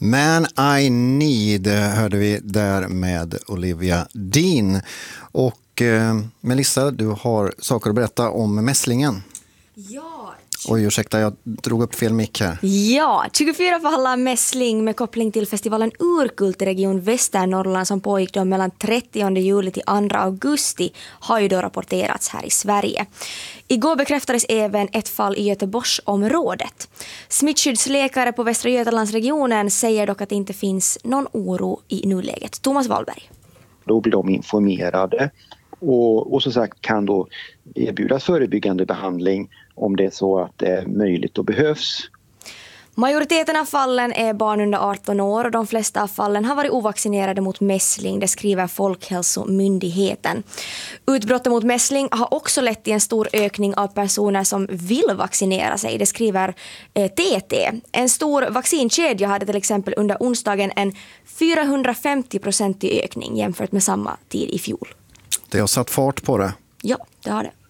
Man I Need hörde vi där med Olivia Dean. Och Melissa, du har saker att berätta om mässlingen. Ja. Oj, ursäkta, jag drog upp fel mick här. Ja, 24 fall av mässling med koppling till festivalen Urkult i region Västernorrland som pågick då mellan 30 juli till 2 augusti har ju då rapporterats här i Sverige. Igår bekräftades även ett fall i Göteborgsområdet. Smittskyddsläkare på Västra Götalandsregionen säger dock att det inte finns någon oro i nuläget. Thomas Wahlberg. Då blir de informerade och som sagt kan då erbjudas förebyggande behandling om det är så att det är möjligt och behövs. Majoriteten av fallen är barn under 18 år och de flesta av fallen har varit ovaccinerade mot mässling, det skriver Folkhälsomyndigheten. Utbrottet mot mässling har också lett till en stor ökning av personer som vill vaccinera sig, det skriver TT. En stor vaccinkedja hade till exempel under onsdagen en 450% ökning jämfört med samma tid i fjol. Det har satt fart på det. Ja, det har det.